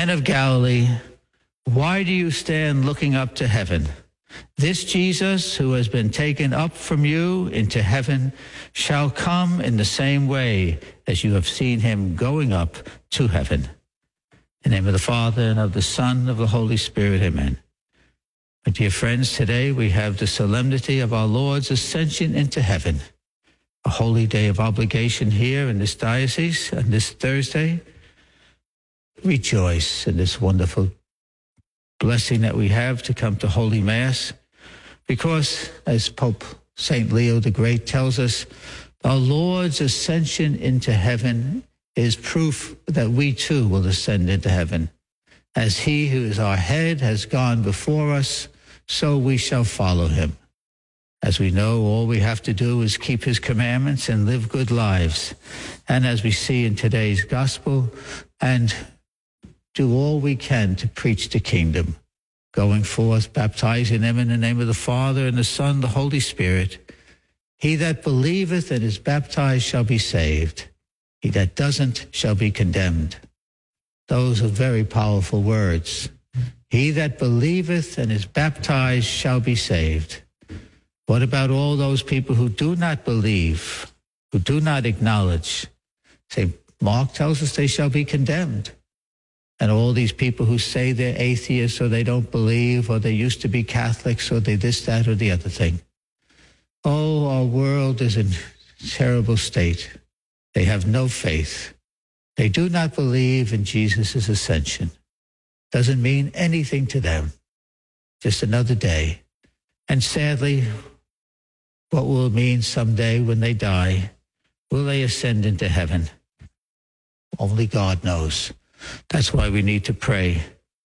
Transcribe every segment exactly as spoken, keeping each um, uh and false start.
Men of Galilee, why do you stand looking up to heaven? This Jesus, who has been taken up from you into heaven, shall come in the same way as you have seen him going up to heaven. In the name of the Father, and of the Son, and of the Holy Spirit, amen. My dear friends, today we have the solemnity of our Lord's ascension into heaven, a holy day of obligation here in this diocese on this Thursday. Rejoice in this wonderful blessing that we have to come to Holy Mass, because, as Pope Saint Leo the Great tells us, our Lord's ascension into heaven is proof that we too will ascend into heaven. As he who is our head has gone before us, so we shall follow him. As we know, all we have to do is keep his commandments and live good lives. And as we see in today's gospel, and do all we can to preach the kingdom, going forth, baptizing them in the name of the Father and the Son, the Holy Spirit. He that believeth and is baptized shall be saved. He that doesn't shall be condemned. Those are very powerful words. He that believeth and is baptized shall be saved. What about all those people who do not believe, who do not acknowledge? Saint Mark tells us they shall be condemned. And all these people who say they're atheists, or they don't believe, or they used to be Catholics, or they this, that, or the other thing. Oh, our world is in a terrible state. They have no faith. They do not believe in Jesus' ascension. Doesn't mean anything to them. Just another day. And sadly, what will it mean someday when they die? Will they ascend into heaven? Only God knows. That's why we need to pray.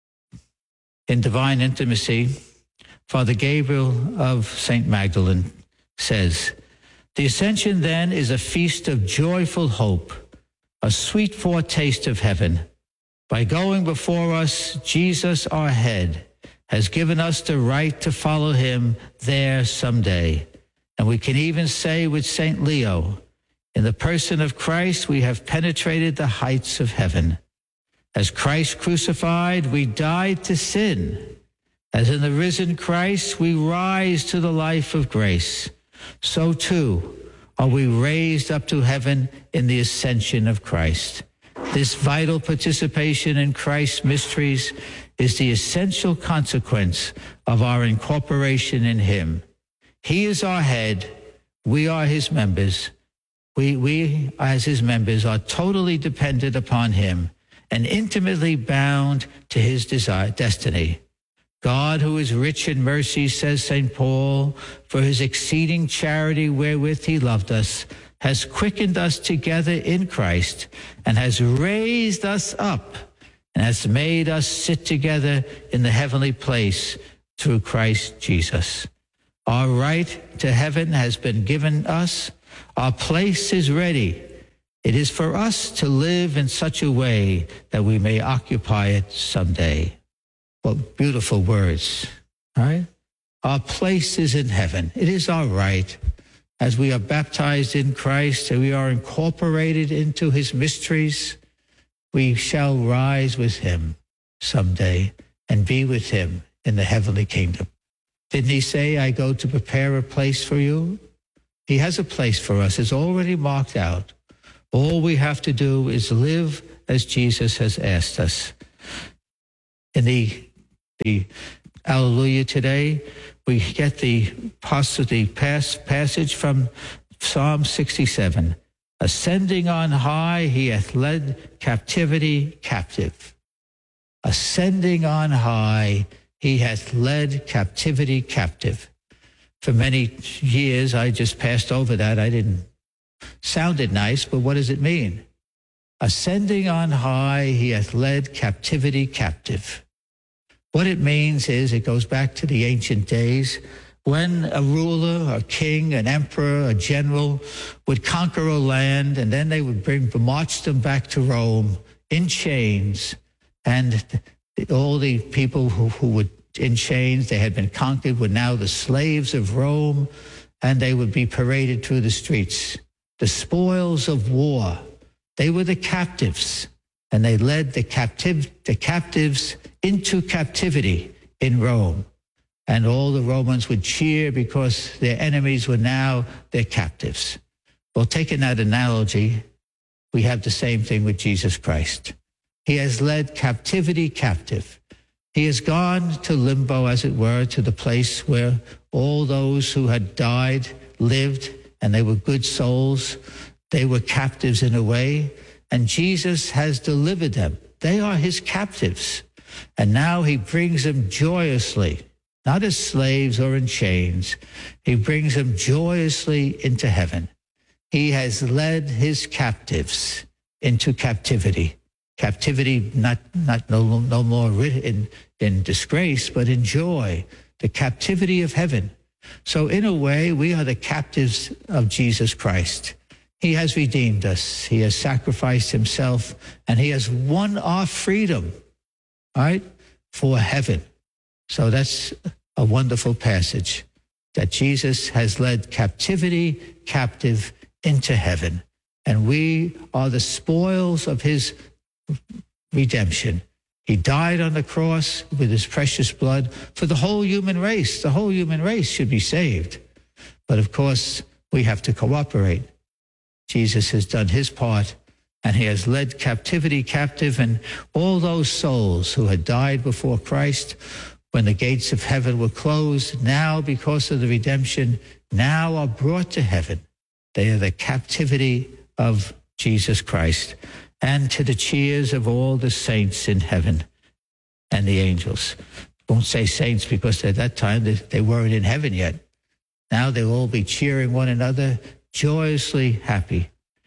In divine intimacy, Father Gabriel of Saint Magdalene says, the ascension then is a feast of joyful hope, a sweet foretaste of heaven. By going before us, Jesus, our head, has given us the right to follow him there someday. And we can even say with Saint Leo, in the person of Christ, we have penetrated the heights of heaven. As Christ crucified, we died to sin. As in the risen Christ, we rise to the life of grace. So too are we raised up to heaven in the ascension of Christ. This vital participation in Christ's mysteries is the essential consequence of our incorporation in him. He is our head. We are his members. We, we as his members, are totally dependent upon him and intimately bound to his desire, destiny. God, who is rich in mercy, says Saint Paul, for his exceeding charity wherewith he loved us, has quickened us together in Christ, and has raised us up, and has made us sit together in the heavenly place through Christ Jesus. Our right to heaven has been given us. Our place is ready. It is for us to live in such a way that we may occupy it someday. What beautiful words, right? Our place is in heaven. It is our right. As we are baptized in Christ and we are incorporated into his mysteries, we shall rise with him someday and be with him in the heavenly kingdom. Didn't he say, I go to prepare a place for you? He has a place for us. It's already marked out. All we have to do is live as Jesus has asked us. In the, the Alleluia today, we get the, the passage from Psalm sixty-seven. Ascending on high, he hath led captivity captive. Ascending on high, he hath led captivity captive. For many years, I just passed over that. I didn't sounded nice, but what does it mean? Ascending on high, he hath led captivity captive. What it means is, it goes back to the ancient days when a ruler, a king, an emperor, a general would conquer a land, and then they would bring, march them back to Rome in chains. And all the people who, who were in chains, they had been conquered, were now the slaves of Rome, and they would be paraded through the streets. The spoils of war. They were the captives. and they led the captive the captives into captivity in Rome. And all the Romans would cheer because their enemies were now their captives. Well, taking that analogy, we have the same thing with Jesus Christ. He has led captivity captive. He has gone to limbo, as it were, to the place where all those who had died lived, and they were good souls. They were captives in a way, and Jesus has delivered them. They are his captives. And now he brings them joyously, not as slaves or in chains. He brings them joyously into heaven. He has led his captives into captivity. Captivity, not not no, no more in, in disgrace, but in joy. The captivity of heaven. So in a way, we are the captives of Jesus Christ. He has redeemed us. He has sacrificed himself, and he has won our freedom, right, for heaven. So that's a wonderful passage, that Jesus has led captivity captive into heaven. And we are the spoils of his redemption. He died on the cross with his precious blood for the whole human race. The whole human race should be saved. But of course, we have to cooperate. Jesus has done his part, and he has led captivity captive, and all those souls who had died before Christ when the gates of heaven were closed, now because of the redemption, now are brought to heaven. They are the captivity of Jesus Christ, and to the cheers of all the saints in heaven and the angels. I won't say saints because at that time they, they weren't in heaven yet. Now they'll all be cheering one another, joyously happy.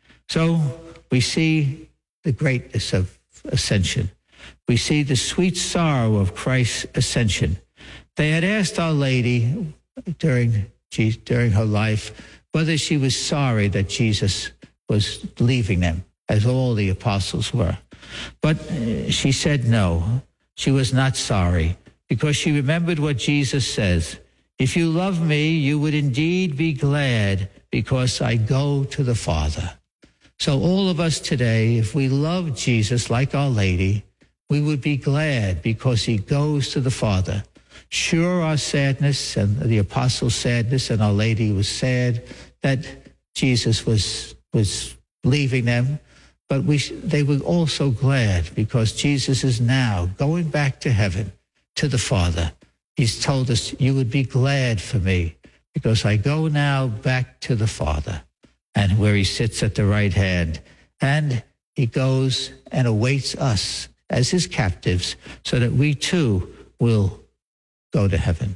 So we see the greatness of ascension. We see the sweet sorrow of Christ's ascension. They had asked Our Lady during, during her life whether she was sorry that Jesus was leaving them, as all the apostles were. But she said no, she was not sorry, because she remembered what Jesus says. If you love me, you would indeed be glad, because I go to the Father. So all of us today, if we love Jesus like Our Lady, we would be glad because he goes to the Father. Sure, our sadness and the apostles' sadness, and Our Lady was sad that Jesus was was leaving them, but we they were also glad because Jesus is now going back to heaven, to the Father. He's told us, you would be glad for me because I go now back to the Father, and where he sits at the right hand, and he goes and awaits us as his captives so that we too will go to heaven.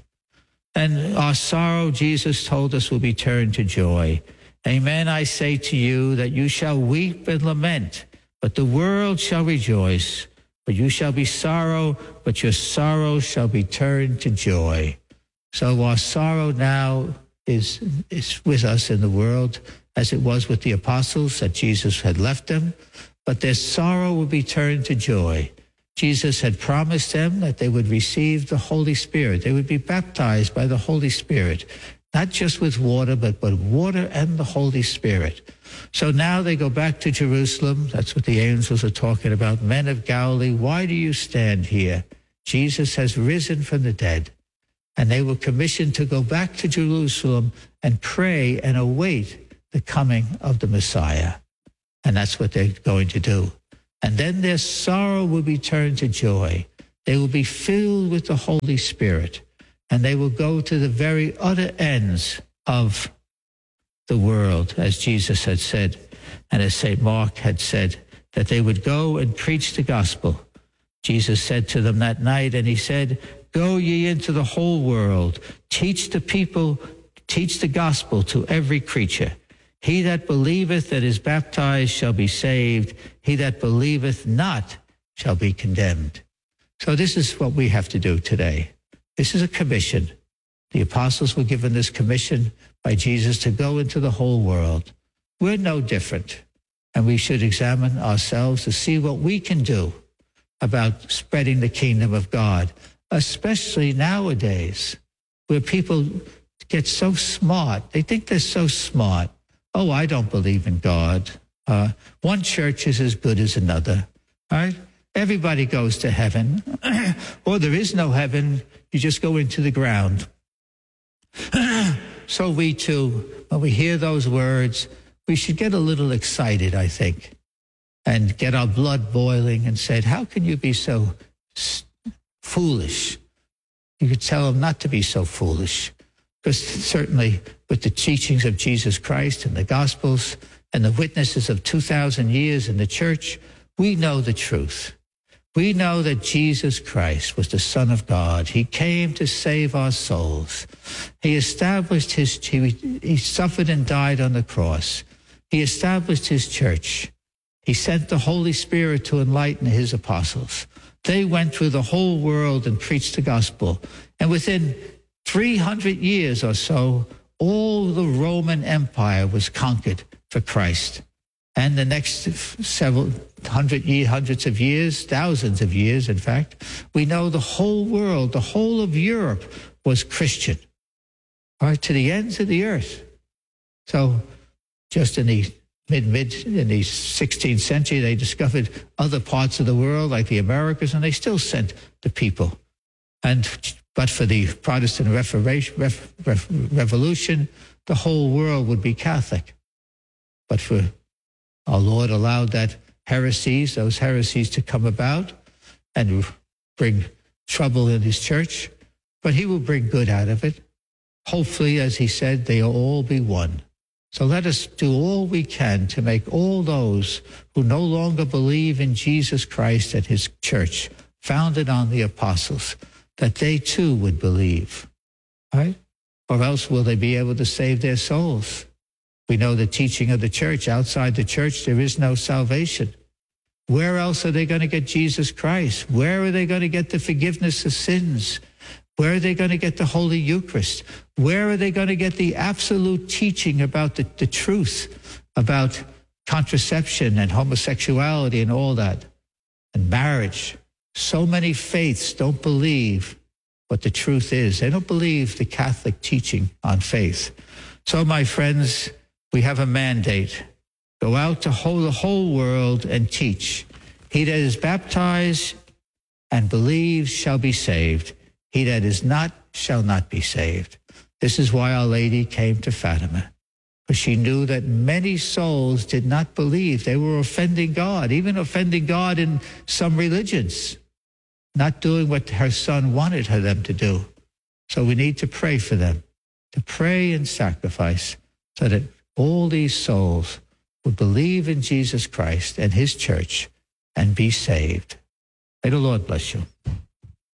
And our sorrow, Jesus told us, will be turned to joy. Amen, I say to you that you shall weep and lament, but the world shall rejoice. But you shall be sorrow, but your sorrow shall be turned to joy. So our sorrow now is, is with us in the world, as it was with the apostles, that Jesus had left them, but their sorrow will be turned to joy. Jesus had promised them that they would receive the Holy Spirit. They would be baptized by the Holy Spirit, not just with water, but with water and the Holy Spirit. So now they go back to Jerusalem. That's what the angels are talking about. Men of Galilee, why do you stand here? Jesus has risen from the dead. And they were commissioned to go back to Jerusalem and pray and await the coming of the Messiah. And that's what they're going to do. And then their sorrow will be turned to joy. They will be filled with the Holy Spirit, and they will go to the very utter ends of the world, as Jesus had said, and as Saint Mark had said, that they would go and preach the gospel. Jesus said to them that night, and he said, go ye into the whole world, teach the people, teach the gospel to every creature. He that believeth and is baptized shall be saved. He that believeth not shall be condemned. So this is what we have to do today. This is a commission. The apostles were given this commission by Jesus to go into the whole world. We're no different, and we should examine ourselves to see what we can do about spreading the kingdom of God, especially nowadays, where people get so smart. They think they're so smart. Oh, I don't believe in God. Uh, one church is as good as another. right? Everybody goes to heaven. Or there is no heaven. You just go into the ground. So we too, when we hear those words, we should get a little excited, I think, and get our blood boiling and say, how can you be so foolish? You could tell them not to be so foolish, because certainly with the teachings of Jesus Christ and the Gospels and the witnesses of two thousand years in the church, we know the truth. We know that Jesus Christ was the Son of God. He came to save our souls. He established his, he, he suffered and died on the cross. He established his church. He sent the Holy Spirit to enlighten his apostles. They went through the whole world and preached the gospel. And within three hundred years or so, all the Roman Empire was conquered for Christ. And the next several hundred years, hundreds of years, thousands of years, in fact, we know the whole world, the whole of Europe was Christian, right, to the ends of the earth. So just in the mid, mid, in the sixteenth century, they discovered other parts of the world, like the Americas, and they still sent the people. And but for the Protestant Reformation, Ref, Ref, Revolution, the whole world would be Catholic. But for our Lord allowed that heresies, those heresies to come about and bring trouble in his church. But he will bring good out of it. Hopefully, as he said, they'll all be one. So let us do all we can to make all those who no longer believe in Jesus Christ and his church, founded on the apostles, that they too would believe, right? Or else will they be able to save their souls? We know the teaching of the church. Outside the church, there is no salvation. Where else are they going to get Jesus Christ? Where are they going to get the forgiveness of sins? Where are they going to get the Holy Eucharist? Where are they going to get the absolute teaching about the, the truth, about contraception and homosexuality and all that, and marriage? So many faiths don't believe what the truth is. They don't believe the Catholic teaching on faith. So, my friends, we have a mandate. Go out to whole, the whole world and teach. He that is baptized and believes shall be saved. He that is not shall not be saved. This is why Our Lady came to Fatima, because she knew that many souls did not believe. They were offending God, even offending God in some religions, not doing what her Son wanted her them to do. So we need to pray for them, to pray and sacrifice, so that all these souls would believe in Jesus Christ and his church and be saved. May the Lord bless you.